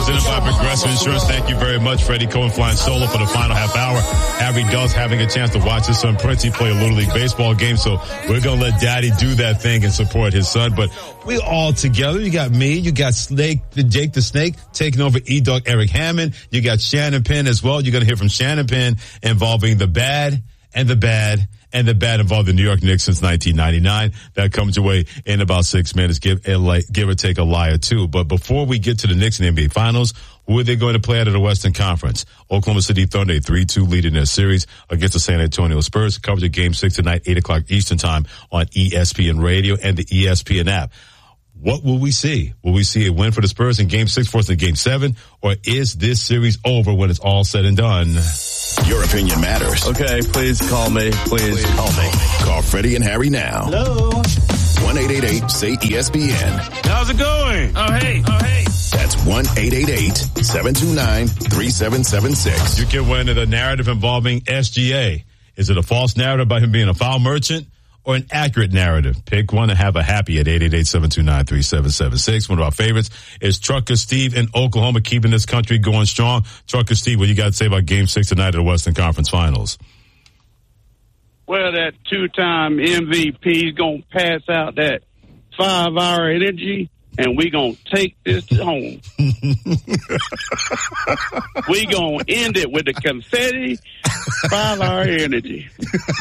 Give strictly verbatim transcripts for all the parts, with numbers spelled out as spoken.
presented by Progressive Insurance. Thank you very much, Freddie Cohen, flying solo for the final half hour. Harry Does having a chance to watch his son Prince play a Little League baseball game, so we're going to let Daddy do that thing and support his son. But we all together. You got me, you got Snake, the Jake the Snake, taking over E-Dog Eric Hammond. You got Shannon Penn as well. You're going to hear from Shannon Penn involving the bad and the bad and the bad involved the New York Knicks since nineteen ninety-nine. That comes your way in about six minutes. Give, give or take a lie or two. But before we get to the Knicks in the N B A Finals, who are they going to play out of the Western Conference? Oklahoma City Thunder, a three two lead in their series against the San Antonio Spurs. Coverage of Game six tonight, eight o'clock Eastern Time on E S P N Radio and the E S P N app. What will we see? Will we see a win for the Spurs in Game six, forcing Game seven? Or is this series over when it's all said and done? Your opinion matters. Okay, please call me. Please, please call me. Call Freddie and Harry now. Hello. one eight eight eight say E S P N. How's it going? Oh, hey. Oh, hey. That's one eight eight eight seven two nine three seven seven six. You can win the narrative involving S G A. Is it a false narrative about him being a foul merchant? Or an accurate narrative? Pick one and have a happy at eight eight eight seven two nine three seven seven six. One of our favorites is Trucker Steve in Oklahoma, keeping this country going strong. Trucker Steve, what you got to say about Game six tonight of the Western Conference Finals? Well, that two-time M V P is going to pass out that five-hour energy, and we're going to take this home. We're going to end it with the confetti five-hour energy.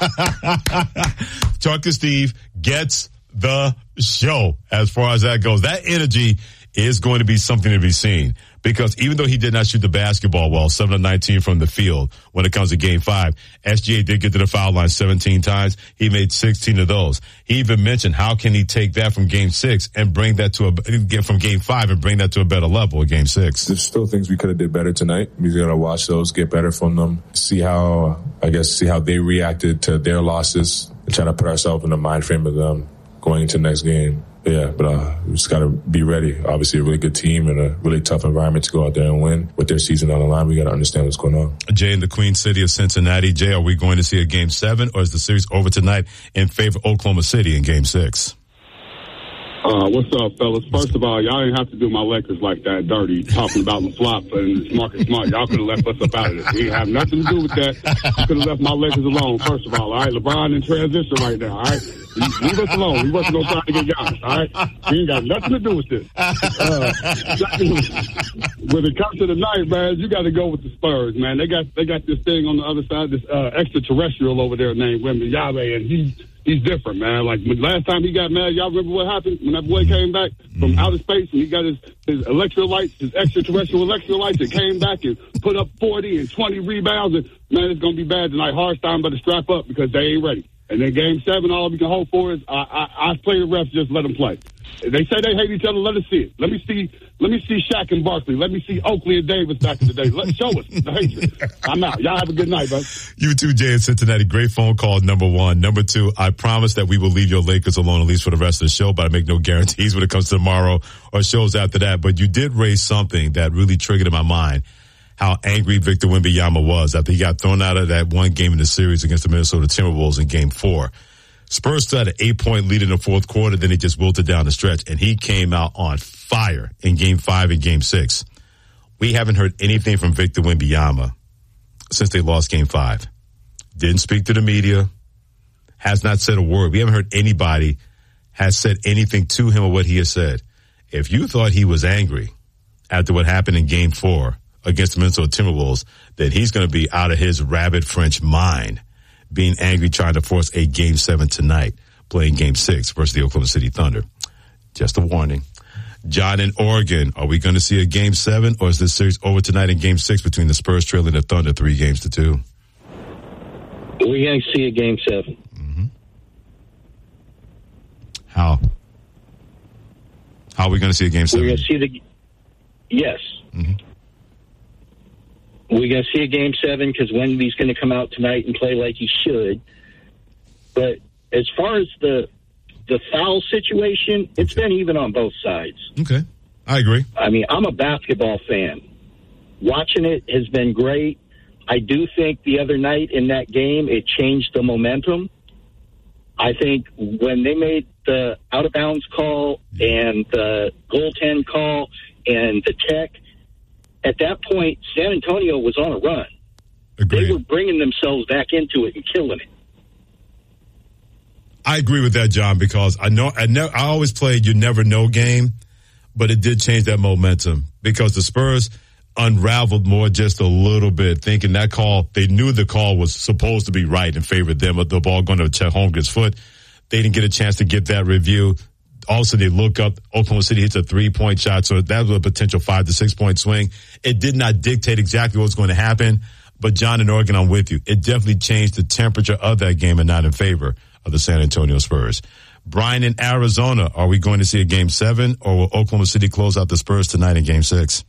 Trucker Steve gets the show as far as that goes. That energy is going to be something to be seen, because even though he did not shoot the basketball well, seven of nineteen from the field when it comes to Game five, S G A did get to the foul line seventeen times. He made sixteen of those. He even mentioned how can he take that from Game six and bring that to a, get from Game five and bring that to a better level of Game six. There's still things we could have did better tonight. We got to watch those, get better from them, see how, I guess, see how they reacted to their losses, and try to put ourselves in the mind frame of them going into the next game. Yeah, but uh, we just got to be ready. Obviously, a really good team and a really tough environment to go out there and win. With their season on the line, we got to understand what's going on. Jay, in the Queen City of Cincinnati. Jay, are we going to see a Game seven, or is the series over tonight in favor of Oklahoma City in Game six? Uh, what's up, fellas? First of all, y'all didn't have to do my Lakers like that dirty, talking about the flop and Marcus Smart. Y'all could have left us up out of it. We didn't have nothing to do with that. You could have left my Lakers alone, first of all. All right, LeBron in transition right now, all right? Leave us alone. We wasn't going to try to get Giannis, all right? We ain't got nothing to do with this. Uh, when it comes to the night, man, you got to go with the Spurs, man. They got they got this thing on the other side, this uh, extraterrestrial over there named Wembanyama, and he he's different, man. Like, when last time he got mad, y'all remember what happened when that boy came back from outer space and he got his, his electrolytes, his extraterrestrial electrolytes, and came back and put up forty and twenty rebounds. And, man, it's going to be bad tonight. Hartenstein better strap up because they ain't ready. And then Game seven, all we can hope for is I, I, I play the refs, just let them play. They say they hate each other. Let us see it. Let me see. Let me see Shaq and Barkley. Let me see Oakley and Davis back in the day. Let show us the hatred. I'm out. Y'all have a good night, bud. You too, Jay in Cincinnati. Great phone call. Number one. Number two. I promise that we will leave your Lakers alone at least for the rest of the show, but I make no guarantees when it comes to tomorrow or shows after that. But you did raise something that really triggered in my mind. How angry Victor Wembanyama was after he got thrown out of that one game in the series against the Minnesota Timberwolves in Game Four. Spurs still had an eight-point lead in the fourth quarter, then he just wilted down the stretch, and he came out on fire in Game Five and Game Six. We haven't heard anything from Victor Wembanyama since they lost Game Five. Didn't speak to the media, has not said a word. We haven't heard anybody has said anything to him or what he has said. If you thought he was angry after what happened in Game Four against the Minnesota Timberwolves, then he's going to be out of his rabid French mind, being angry, trying to force a Game seven tonight, playing Game six versus the Oklahoma City Thunder. Just a warning. John in Oregon, are we going to see a Game seven, or is this series over tonight in Game six between the Spurs trailing the Thunder three games to two? We're going to see a Game seven. Mm-hmm. How? How are we going to see a Game seven? We're going to see the... Yes. Mm-hmm. We're going to see a Game seven because Wemby's going to come out tonight and play like he should. But as far as the the foul situation, it's been even on both sides. Okay. I agree. I mean, I'm a basketball fan. Watching it has been great. I do think the other night in that game, it changed the momentum. I think when they made the out-of-bounds call and the goaltend call and the tech, at that point, San Antonio was on a run. Agreed. They were bringing themselves back into it and killing it. I agree with that, John, because I know I, ne- I always played you never know game, but it did change that momentum because the Spurs unraveled more just a little bit, thinking that call, they knew the call was supposed to be right and favored them, but the ball going to Chet Holmgren's foot. They didn't get a chance to get that review. Also, they look up, Oklahoma City hits a three-point shot, so that was a potential five to six-point swing. It did not dictate exactly what was going to happen, but John in Oregon, I'm with you. It definitely changed the temperature of that game and not in favor of the San Antonio Spurs. Brian in Arizona, are we going to see a game seven, or will Oklahoma City close out the Spurs tonight in game six?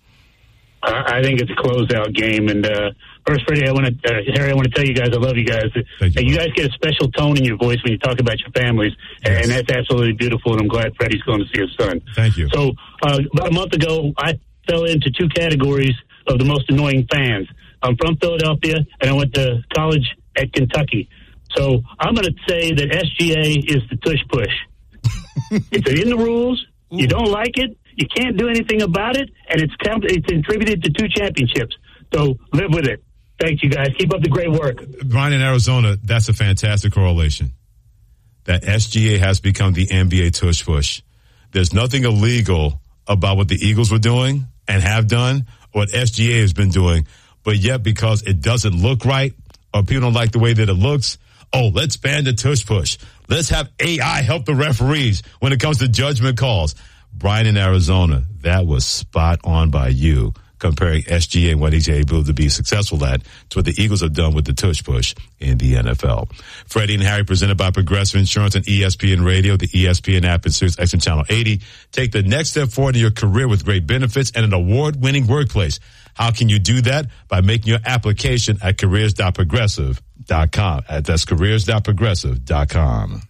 I think it's a closeout game. And uh, first, Freddie, I want to, uh, Harry, I want to tell you guys I love you guys. Thank you, you guys get a special tone in your voice when you talk about your families, yes. and that's absolutely beautiful. And I'm glad Freddie's going to see his son. Thank you. So uh, about a month ago, I fell into two categories of the most annoying fans. I'm from Philadelphia, and I went to college at Kentucky. So I'm going to say that S G A is the tush push. It's in the rules. You don't like it. You can't do anything about it, and it's it's contributed to two championships. So live with it. Thank you, guys. Keep up the great work. Brian in Arizona, that's a fantastic correlation. That S G A has become the N B A tush push. There's nothing illegal about what the Eagles were doing and have done, or what S G A has been doing, but yet because it doesn't look right, or people don't like the way that it looks, oh, let's ban the tush push. Let's have A I help the referees when it comes to judgment calls. Brian in Arizona, that was spot on by you, comparing S G A and what he's able to be successful at to what the Eagles have done with the tush push in the N F L. Freddie and Harry, presented by Progressive Insurance and E S P N Radio, the E S P N app, and Sirius X M Channel eighty. Take the next step forward in your career with great benefits and an award-winning workplace. How can you do that? By making your application at careers dot progressive dot com. That's careers dot progressive dot com.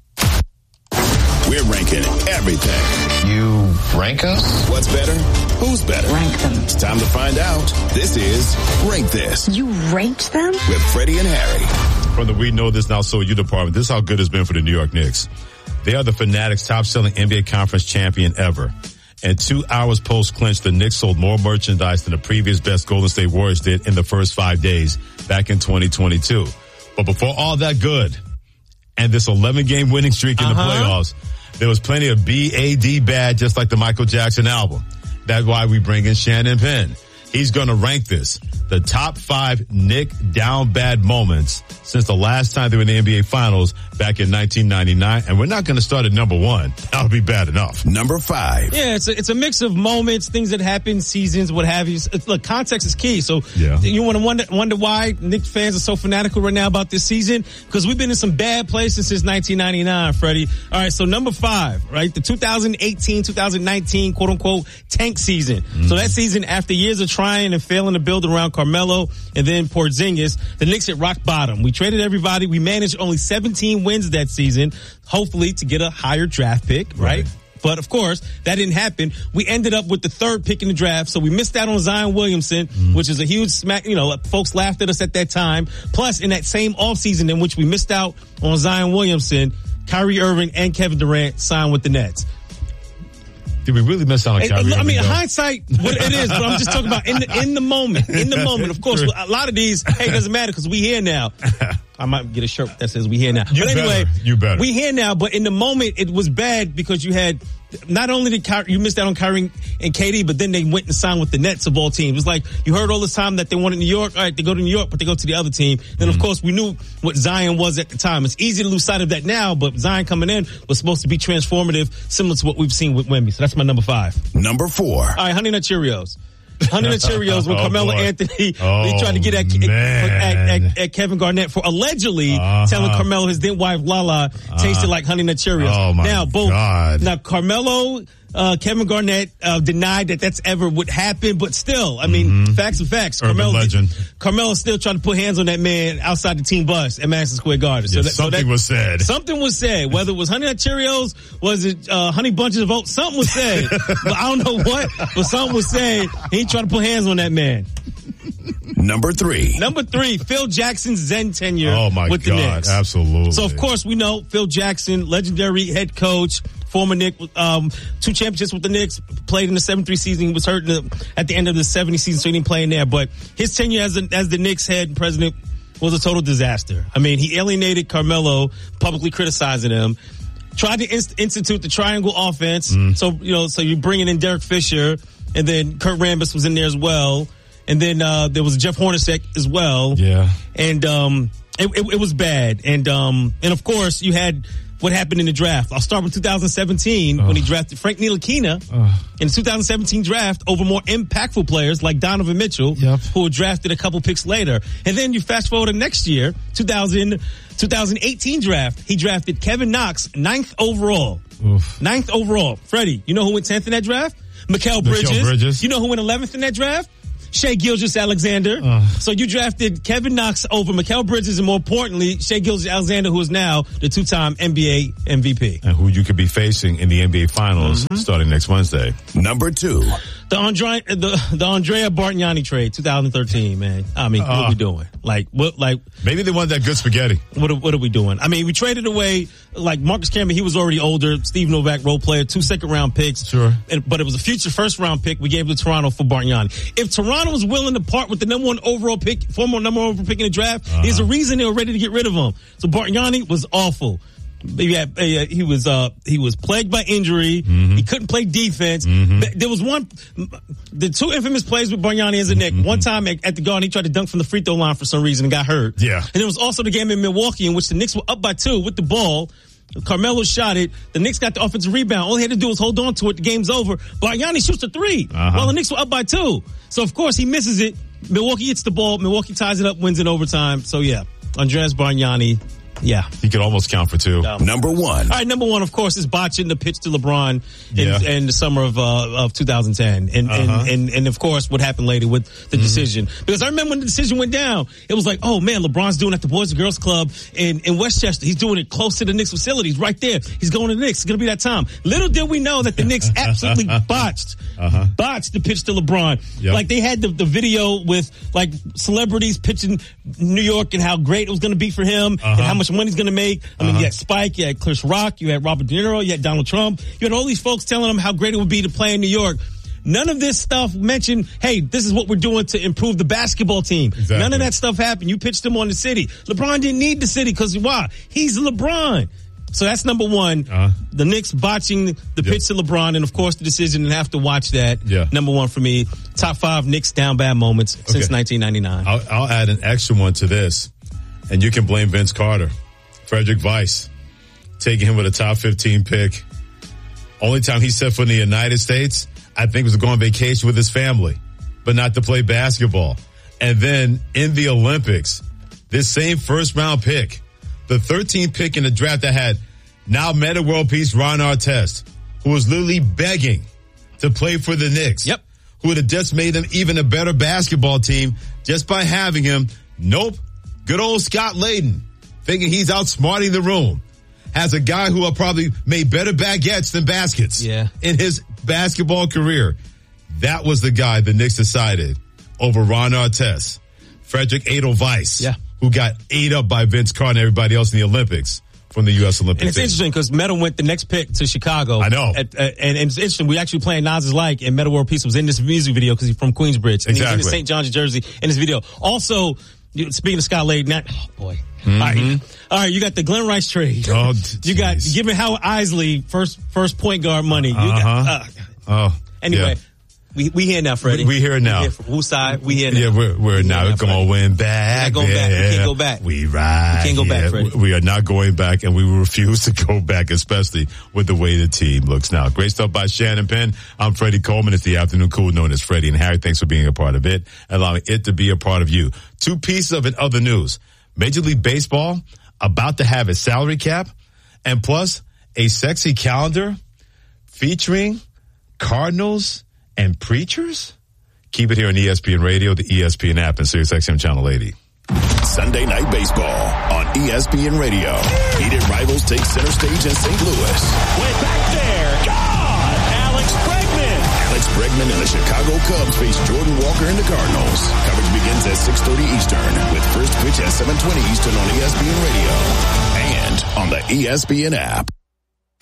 We're ranking everything. You rank us? What's better? Who's better? Rank them. It's time to find out. This is Rank This. You ranked them? With Freddie and Harry. From the We Know This Now So You department, this is how good it's been for the New York Knicks. They are the Fanatics' top-selling N B A Conference champion ever. And two hours post-clinch, the Knicks sold more merchandise than the previous best Golden State Warriors did in the first five days back in twenty twenty-two. But before all that good, and this eleven-game winning streak in uh-huh. the playoffs, there was plenty of B A D bad, just like the Michael Jackson album. That's why we bring in Shannon Penn. He's going to rank this, the top five Knick down bad moments since the last time they were in the N B A Finals back in nineteen ninety-nine. And we're not going to start at number one. That would be bad enough. Number five. Yeah, it's a, it's a mix of moments, things that happen, seasons, what have you. It's, look, context is key. So yeah. you want to wonder, wonder why Knicks fans are so fanatical right now about this season? Because we've been in some bad places since nineteen ninety-nine, Freddie. All right, so number five, right? The two thousand eighteen, two thousand nineteen, quote unquote, tank season. Mm-hmm. So that season, after years of trying and failing to build around Carmelo and then Porzingis, the Knicks hit rock bottom. We traded everybody. We managed only seventeen wins that season, hopefully to get a higher draft pick, right? right? But of course, that didn't happen. We ended up with the third pick in the draft, so we missed out on Zion Williamson, mm. which is a huge smack. You know, folks laughed at us at that time. Plus, in that same offseason in which we missed out on Zion Williamson, Kyrie Irving and Kevin Durant signed with the Nets. Did we really miss out on Kyrie? I mean, though? hindsight, what it is, but I'm just talking about in the, in the moment. In the moment, of course, a lot of these, hey, it doesn't matter because we here now. I might get a shirt that says we here now. You but anyway, better. You better. We here now, but in the moment, it was bad because you had, not only did Kyrie, you missed out on Kyrie and K D, but then they went and signed with the Nets of all teams. It's like you heard all this time that they wanted New York. All right, they go to New York, but they go to the other team. Then, mm. of course, we knew what Zion was at the time. It's easy to lose sight of that now, but Zion coming in was supposed to be transformative, similar to what we've seen with Wemby. So that's my number five. Number four. All right, Honey Nut Cheerios. Honey Nut Cheerios when oh, Carmelo boy. Anthony oh, they tried to get at, at, at, at Kevin Garnett for allegedly uh-huh. telling Carmelo his then wife Lala tasted uh, like Honey Nut Cheerios. Oh my now, both, God. Now Carmelo, uh, Kevin Garnett uh, denied that that's ever would happen, but still, I mean, mm-hmm. facts are facts. Urban Carmelo, legend. Carmelo still trying to put hands on that man outside the team bus at Madison Square Garden. Yeah, So, that, something so that, was said. Something was said. Whether it was Honey Nut Cheerios, was it uh, Honey Bunches of Oats? Something was said. But I don't know what, but something was said. He tried to put hands on that man. Number three. Number three, Phil Jackson's Zen tenure oh my with God, the Knicks. Absolutely. So, of course, we know Phil Jackson, legendary head coach, former Knick, um, two championships with the Knicks, played in the seventy-three season. He was hurt in the, at the end of the seventy season, so he didn't play in there. But his tenure as, a, as the Knicks head and president was a total disaster. I mean, he alienated Carmelo, publicly criticizing him. Tried to inst- institute the triangle offense. Mm. So, you know, so you're bringing in Derek Fisher, and then Kurt Rambis was in there as well. And then, uh, there was Jeff Hornacek as well. Yeah. And, um, it, it, it was bad. And, um, and of course you had what happened in the draft. I'll start with two thousand seventeen oh. when he drafted Frank Ntilikina oh. in the two thousand seventeen draft over more impactful players like Donovan Mitchell, yep. who were drafted a couple picks later. And then you fast forward to next year, two thousand, twenty eighteen draft. He drafted Kevin Knox, ninth overall. Oof. Ninth overall. Freddie, you know who went tenth in that draft? Mikal Bridges. Mikal Bridges. You know who went eleventh in that draft? Shai Gilgeous-Alexander. Uh. So you drafted Kevin Knox over Mikal Bridges, and more importantly, Shai Gilgeous-Alexander, who is now the two-time N B A M V P. And who you could be facing in the N B A Finals mm-hmm. starting next Wednesday. Number two. The Andre, the, the Andrea Bargnani trade, two thousand thirteen, man. I mean, uh, what are we doing? Like, what, like. Maybe they want that good spaghetti. What are, what are we doing? I mean, we traded away, like, Marcus Camby, he was already older. Steve Novak, role player, two second round picks. Sure. And, but it was a future first round pick we gave to Toronto for Bargnani. If Toronto was willing to part with the number one overall pick, former number one overall pick in the draft, uh-huh. there's a reason they were ready to get rid of him. So Bargnani was awful. He, had, he was uh he was plagued by injury. Mm-hmm. He couldn't play defense. Mm-hmm. There was one, the two infamous plays with Bargnani as a Knick. Mm-hmm. One time at, at the Garden, he tried to dunk from the free throw line for some reason and got hurt. Yeah. And there was also the game in Milwaukee in which the Knicks were up by two with the ball. Carmelo shot it. The Knicks got the offensive rebound. All he had to do was hold on to it. The game's over. Bargnani shoots a three uh-huh. while the Knicks were up by two. So of course he misses it. Milwaukee gets the ball. Milwaukee ties it up, wins in overtime. So yeah, Andreas Bargnani. Yeah. He could almost count for two. Um, number one. All right, number one, of course, is botching the pitch to LeBron in, yeah. in the summer of uh, of two thousand ten. And, uh-huh. and, and, and, of course, what happened later with the mm-hmm. decision. Because I remember when the decision went down, it was like, oh, man, LeBron's doing it at the Boys and Girls Club in, in Westchester. He's doing it close to the Knicks facilities, right there. He's going to the Knicks. It's going to be that time. Little did we know that the Knicks absolutely botched, uh-huh. botched the pitch to LeBron. Yep. Like, they had the, the video with, like, celebrities pitching New York and how great it was going to be for him uh-huh. and how much money he's going to make. I mean, uh-huh. you had Spike, you had Chris Rock, you had Robert De Niro, you had Donald Trump. You had all these folks telling him how great it would be to play in New York. None of this stuff mentioned, hey, this is what we're doing to improve the basketball team. Exactly. None of that stuff happened. You pitched him on the city. LeBron didn't need the city because why? He's LeBron. So that's number one. Uh-huh. The Knicks botching the yep. pitch to LeBron, and of course the decision, and have to watch that. Yeah. Number one for me. Top five Knicks down bad moments okay. since nineteen ninety-nine. I'll, I'll add an extra one to this, and you can blame Vince Carter. Frederick Weiss, taking him with a top fifteen pick. Only time he set foot in the United States, I think, was to go on vacation with his family, but not to play basketball. And then in the Olympics, this same first round pick, the thirteenth pick in the draft that had now meta world peace Ron Artest, who was literally begging to play for the Knicks. Yep. Who would have just made them even a better basketball team just by having him. Nope. Good old Scott Layden, thinking he's outsmarting the room, has a guy who have probably made better baguettes than baskets yeah. in his basketball career. That was the guy the Knicks decided over Ron Artest, Frederick Edelweiss, yeah. who got ate up by Vince Carter and everybody else in the Olympics from the U S Olympic And it's team. interesting because Metta went the next pick to Chicago. I know. At, uh, and, and it's interesting. We actually playing Nas's Like, and Metta World Peace was in this music video because he's from Queensbridge. And exactly. he was in Saint John's, Jersey in this video. Also, speaking of Scott Layden, that, oh boy. Mm-hmm. All right. All right, you got the Glenn Rice trade. Oh, you got giving Howard Isley first first point guard money. You uh-huh. got, uh, oh. Anyway, yeah. we we here now, Freddie. We, we here now. We here for whose side? We here now. Yeah, we're, we're we now. now Come on, win back. We're not going back. We can't go back. We ride. We can't go back, yeah. Freddie. We are not going back, and we will refuse to go back, especially with the way the team looks now. Great stuff by Shannon Penn. I'm Freddie Coleman. It's the Afternoon Cool, known as Freddie and Harry. Thanks for being a part of it, allowing it to be a part of you. Two pieces of it, other news. Major League Baseball about to have a salary cap, and plus a sexy calendar featuring Cardinals and preachers. Keep it here on E S P N Radio, the E S P N app, and SiriusXM Channel eighty. Sunday Night Baseball on E S P N Radio. Heated rivals take center stage in Saint Louis. Way back there. God! Alex Bregman. Alex Bregman and the Chicago Cubs face Jordan Walker and the Cardinals. Coverage begins at six thirty Eastern with first pitch at seven twenty Eastern on E S P N Radio and on the E S P N app.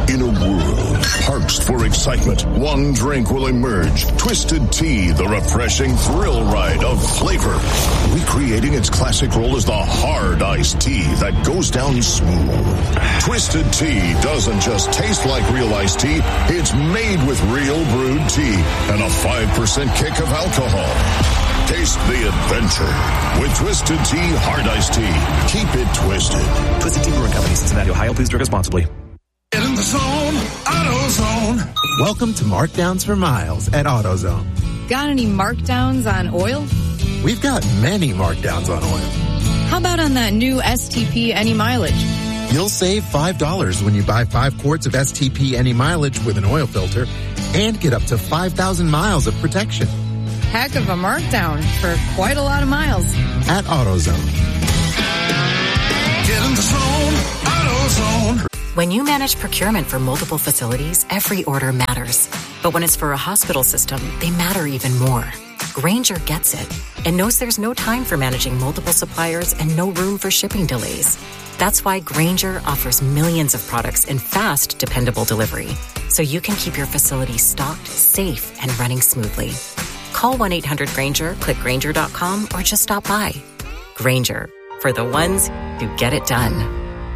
In a world parched for excitement, one drink will emerge. Twisted Tea, the refreshing thrill ride of flavor. Recreating its classic role as the hard iced tea that goes down smooth. Twisted Tea doesn't just taste like real iced tea, it's made with real brewed tea and a five percent kick of alcohol. Taste the adventure with Twisted Tea Hard Iced Tea. Keep it twisted. Twisted Tea Brewing Company, Cincinnati, Ohio. Please drink responsibly. Get in the zone, AutoZone. Welcome to Markdowns for Miles at AutoZone. Got any markdowns on oil? We've got many markdowns on oil. How about on that new S T P Any Mileage? You'll save five dollars when you buy five quarts of S T P Any Mileage with an oil filter and get up to five thousand miles of protection. Heck of a markdown for quite a lot of miles. At AutoZone. Get in the zone, AutoZone. When you manage procurement for multiple facilities, every order matters. But when it's for a hospital system, they matter even more. Grainger gets it and knows there's no time for managing multiple suppliers and no room for shipping delays. That's why Grainger offers millions of products in fast, dependable delivery, so you can keep your facility stocked, safe, and running smoothly. Call one eight hundred Grainger, click Grainger dot com, or just stop by. Grainger, for the ones who get it done.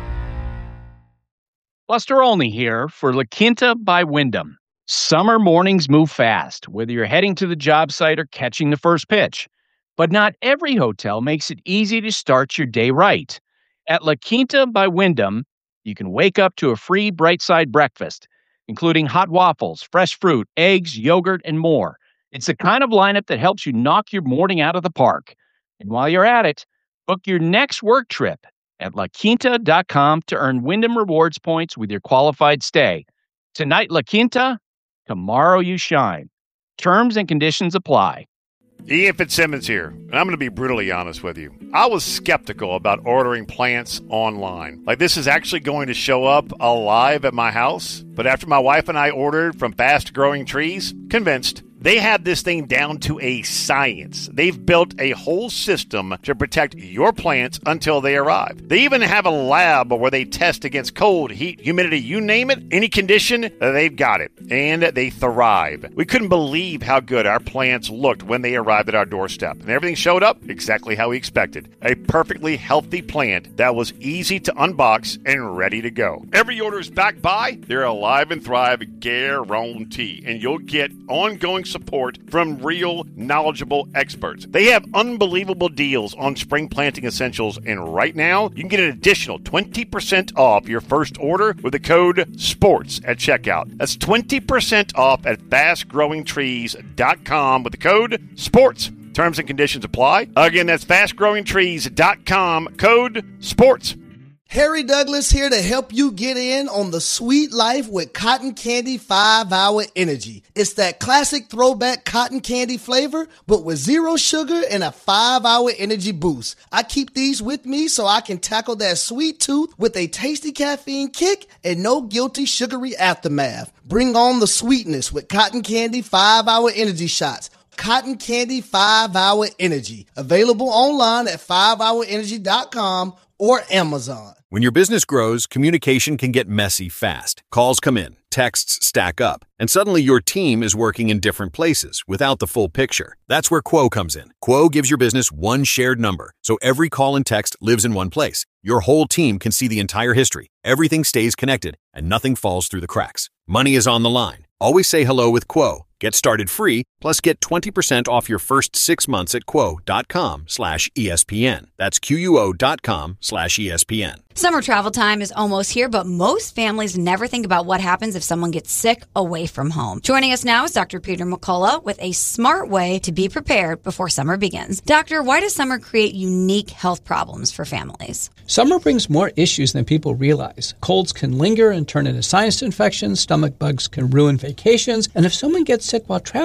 Buster Olney here for La Quinta by Wyndham. Summer mornings move fast, whether you're heading to the job site or catching the first pitch. But not every hotel makes it easy to start your day right. At La Quinta by Wyndham, you can wake up to a free Bright Side breakfast, including hot waffles, fresh fruit, eggs, yogurt, and more. It's the kind of lineup that helps you knock your morning out of the park. And while you're at it, book your next work trip at la quinta dot com to earn Wyndham Rewards points with your qualified stay. Tonight, La Quinta, tomorrow you shine. Terms and conditions apply. Ian Fitzsimmons here, and I'm going to be brutally honest with you. I was skeptical about ordering plants online. Like, this is actually going to show up alive at my house. But after my wife and I ordered from Fast Growing Trees, convinced. They have this thing down to a science. They've built a whole system to protect your plants until they arrive. They even have a lab where they test against cold, heat, humidity, you name it, any condition, they've got it. And they thrive. We couldn't believe how good our plants looked when they arrived at our doorstep. And everything showed up exactly how we expected. A perfectly healthy plant that was easy to unbox and ready to go. Every order is backed by their Alive and Thrive guarantee. And you'll get ongoing support from real, knowledgeable experts. They have unbelievable deals on spring planting essentials, and right now, you can get an additional twenty percent off your first order with the code SPORTS at checkout. That's twenty percent off at fast growing trees dot com with the code SPORTS. Terms and conditions apply. Again, that's fast growing trees dot com, code SPORTS. Harry Douglas here to help you get in on the sweet life with Cotton Candy five hour Energy. It's that classic throwback cotton candy flavor, but with zero sugar and a five hour energy boost. I keep these with me so I can tackle that sweet tooth with a tasty caffeine kick and no guilty sugary aftermath. Bring on the sweetness with Cotton Candy five hour Energy shots. Cotton Candy five hour Energy. Available online at five hour energy dot com or Amazon. When your business grows, communication can get messy fast. Calls come in, texts stack up, and suddenly your team is working in different places without the full picture. That's where Quo comes in. Quo gives your business one shared number, so every call and text lives in one place. Your whole team can see the entire history. Everything stays connected, and nothing falls through the cracks. Money is on the line. Always say hello with Quo. Get started free, plus get twenty percent off your first six months at quo.com slash ESPN. That's Q-U-O dot com slash ESPN. Summer travel time is almost here, but most families never think about what happens if someone gets sick away from home. Joining us now is Doctor Peter McCullough with a smart way to be prepared before summer begins. Doctor, why does summer create unique health problems for families? Summer brings more issues than people realize. Colds can linger and turn into sinus infections, stomach bugs can ruin vacations, and if someone gets sick while traveling,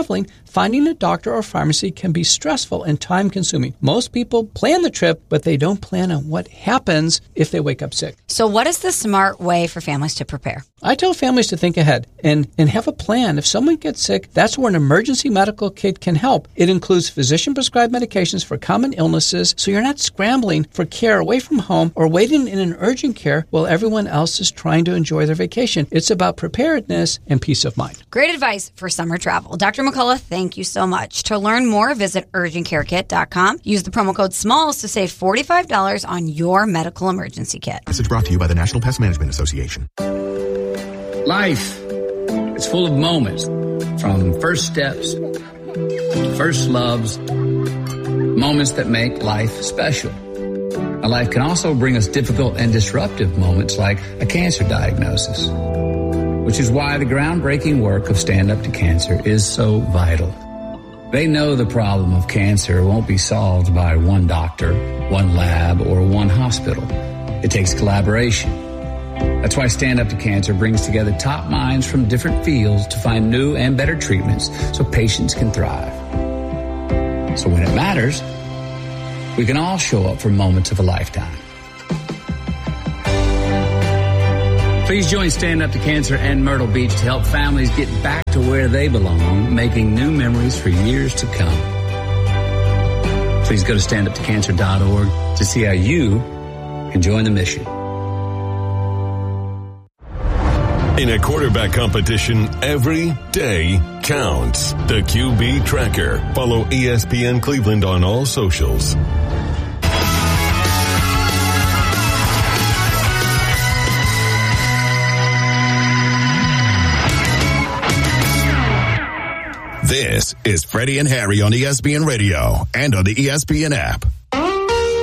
finding a doctor or pharmacy can be stressful and time-consuming. Most people plan the trip, but they don't plan on what happens if they wake up sick. So what is the smart way for families to prepare? I tell families to think ahead and, and have a plan. If someone gets sick, that's where an emergency medical kit can help. It includes physician-prescribed medications for common illnesses, so you're not scrambling for care away from home or waiting in an urgent care while everyone else is trying to enjoy their vacation. It's about preparedness and peace of mind. Great advice for summer travel. Doctor McCullough, thank you so much. To learn more, visit urgent care kit dot com. Use the promo code SMALLS to save forty-five dollars on your medical emergency kit. Message brought to you by the National Pest Management Association. Life, it's full of moments, from first steps, first loves, moments that make life special. Now, life can also bring us difficult and disruptive moments like a cancer diagnosis, which is why the groundbreaking work of Stand Up to Cancer is so vital. They know the problem of cancer won't be solved by one doctor, one lab, or one hospital. It takes collaboration. That's why Stand Up to Cancer brings together top minds from different fields to find new and better treatments so patients can thrive. So when it matters, we can all show up for moments of a lifetime. Please join Stand Up to Cancer and Myrtle Beach to help families get back to where they belong, making new memories for years to come. Please go to stand up to cancer dot org to see how you can join the mission. In a quarterback competition, every day counts. The Q B Tracker. Follow E S P N Cleveland on all socials. This is Freddie and Harry on E S P N Radio and on the E S P N app.